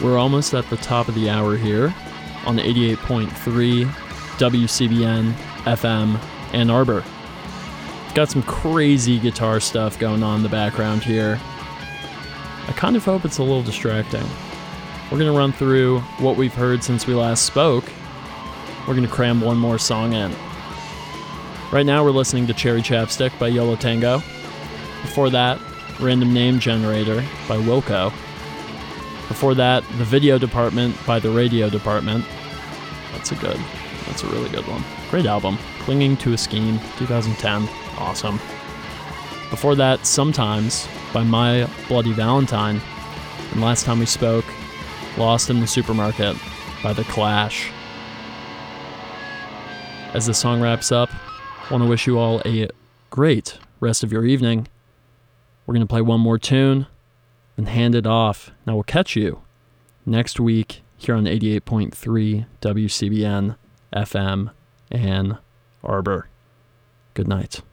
We're almost at the top of the hour here on 88.3 WCBN FM Ann Arbor. Got some crazy guitar stuff going on in the background here. I kind of hope it's a little distracting. We're going to run through what we've heard since we last spoke. We're going to cram one more song in. Right now we're listening to Cherry Chapstick by Yo La Tengo. Before that, Random Name Generator by Wilco. Before that, The Video Department by The Radio Department. That's a really good one. Great album. Clinging to a Scheme, 2010. Awesome. Before that, Sometimes by My Bloody Valentine. And last time we spoke, Lost in the Supermarket by The Clash. As the song wraps up, I want to wish you all a great rest of your evening. We're going to play one more tune and hand it off. Now we'll catch you next week here on 88.3 WCBN FM Ann Arbor. Good night.